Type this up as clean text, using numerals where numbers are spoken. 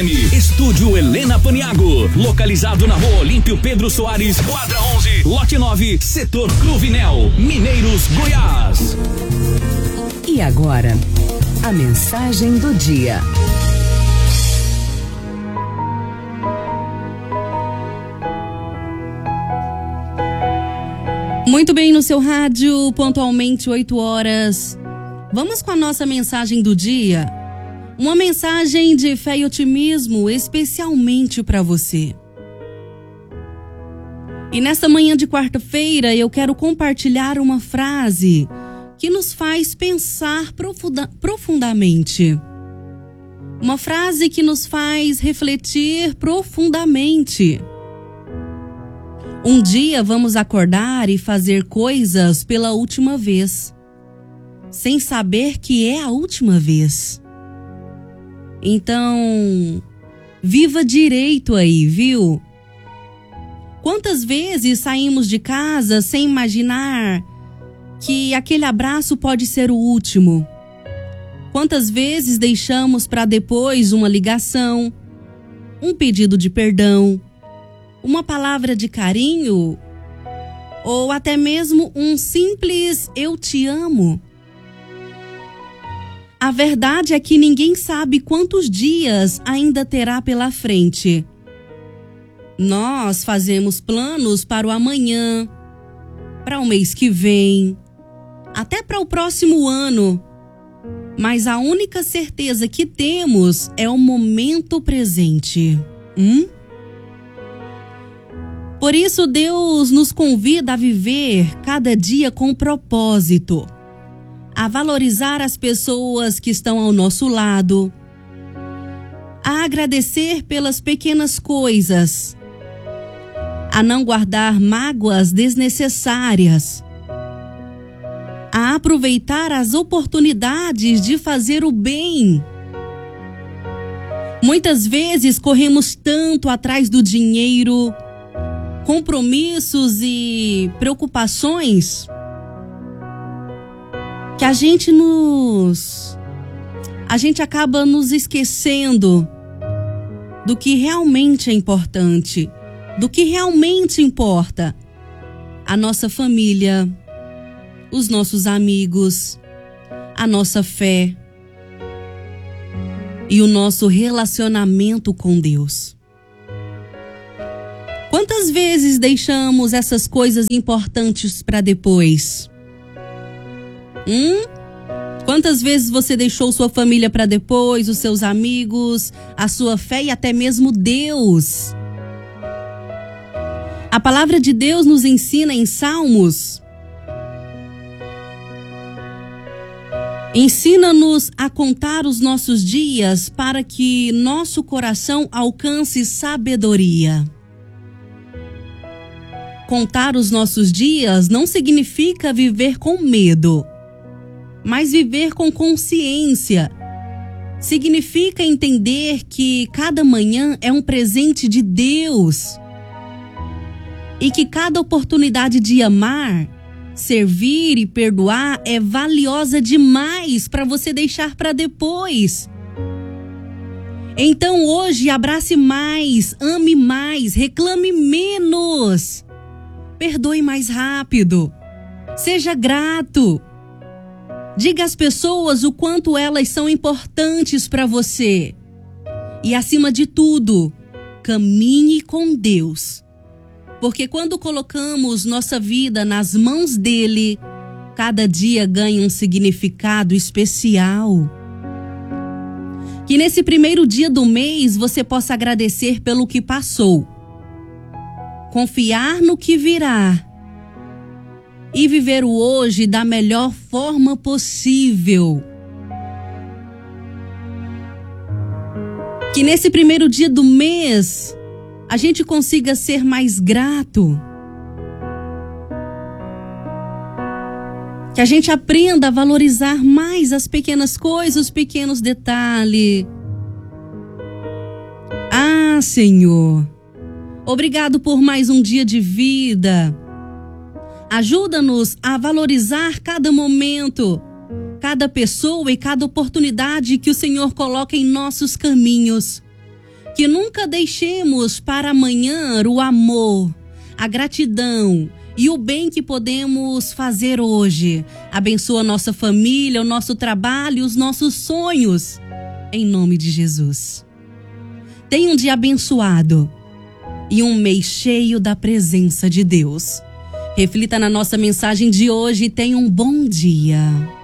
FM. Estúdio Helena Paniago. Localizado na Rua Olímpio Pedro Soares, quadra 11, lote 9, setor Cruvinel, Mineiros, Goiás. E agora, a mensagem do dia. Muito bem, no seu rádio, pontualmente 8 horas. Vamos com a nossa mensagem do dia. Uma mensagem de fé e otimismo especialmente para você. E nesta manhã de quarta-feira eu quero compartilhar uma frase que nos faz pensar profundamente. Uma frase que nos faz refletir profundamente. Um dia vamos acordar e fazer coisas pela última vez, sem saber que é a última vez. Então, viva direito aí, viu? Quantas vezes saímos de casa sem imaginar que aquele abraço pode ser o último? Quantas vezes deixamos para depois uma ligação, um pedido de perdão, uma palavra de carinho ou até mesmo um simples "eu te amo"? A verdade é que ninguém sabe quantos dias ainda terá pela frente. Nós fazemos planos para o amanhã, para o mês que vem, até para o próximo ano. Mas a única certeza que temos é o momento presente. Por isso, Deus nos convida a viver cada dia com propósito, a valorizar as pessoas que estão ao nosso lado, a agradecer pelas pequenas coisas, a não guardar mágoas desnecessárias, a aproveitar as oportunidades de fazer o bem. Muitas vezes corremos tanto atrás do dinheiro, compromissos e preocupações que a gente acaba nos esquecendo do que realmente é importante, do que realmente importa: a nossa família, os nossos amigos, a nossa fé e o nosso relacionamento com Deus. Quantas vezes deixamos essas coisas importantes para depois? Quantas vezes você deixou sua família para depois, os seus amigos, a sua fé e até mesmo Deus? A palavra de Deus nos ensina em Salmos. Ensina-nos a contar os nossos dias para que nosso coração alcance sabedoria. Contar os nossos dias não significa viver com medo, mas viver com consciência. Significa entender que cada manhã é um presente de Deus e que cada oportunidade de amar, servir e perdoar é valiosa demais para você deixar para depois. Então hoje abrace mais, ame mais, reclame menos, perdoe mais rápido, seja grato. Diga às pessoas o quanto elas são importantes para você. E acima de tudo, caminhe com Deus. Porque quando colocamos nossa vida nas mãos dele, cada dia ganha um significado especial. Que nesse primeiro dia do mês você possa agradecer pelo que passou, confiar no que virá e viver o hoje da melhor forma possível. Que nesse primeiro dia do mês a gente consiga ser mais grato. Que a gente aprenda a valorizar mais as pequenas coisas, os pequenos detalhes. Ah, Senhor, obrigado por mais um dia de vida. Ajuda-nos a valorizar cada momento, cada pessoa e cada oportunidade que o Senhor coloca em nossos caminhos. Que nunca deixemos para amanhã o amor, a gratidão e o bem que podemos fazer hoje. Abençoa a nossa família, o nosso trabalho, os nossos sonhos. Em nome de Jesus. Tenha um dia abençoado e um mês cheio da presença de Deus. Reflita na nossa mensagem de hoje e tenha um bom dia.